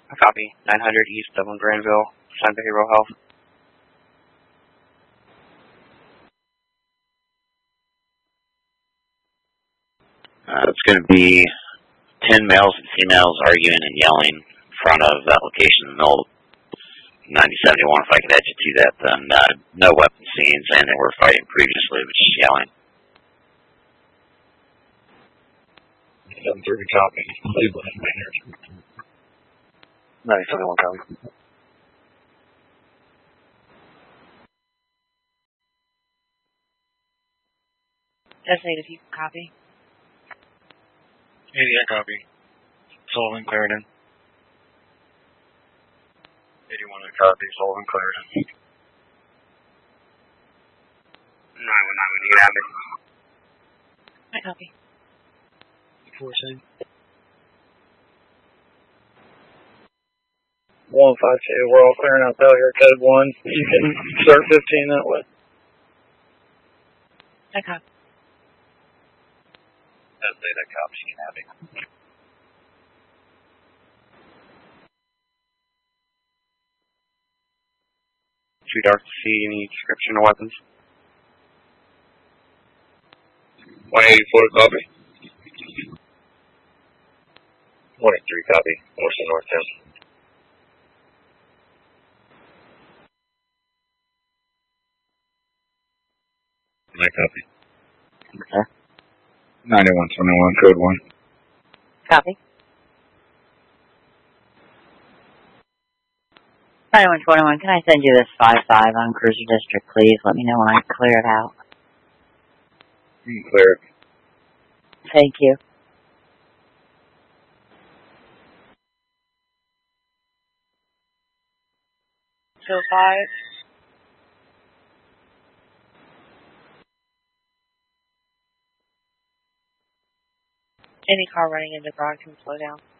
I copy. 900 East Dublin Granville, Sun Behavioral Health. It's going to be 10 males and females arguing and yelling in front of the location in the middle of 9071. If I could add you to that, then no weapon seen, saying they were fighting previously, but just yelling. 7-3 copy. Cleveland, Maynard. 9071 copy. Designated people copy. 88 copy. Sullivan, Clarendon. 81 copy. Sullivan, Clarendon. 919, we need Abbott. I copy. 4 152, we're all clearing out failure code 1. You can start 15 that way. I copy. That copy can have it. Too dark to see any description of weapons. 184 copy. 183 copy. Morrison, Northtown. My copy. Okay. 9121, code 1. Copy. 9121, can I send you this 5-5 on Cruiser District, please? Let me know when I clear it out. Clear. Thank you. So 5. Any car running into garage can slow down.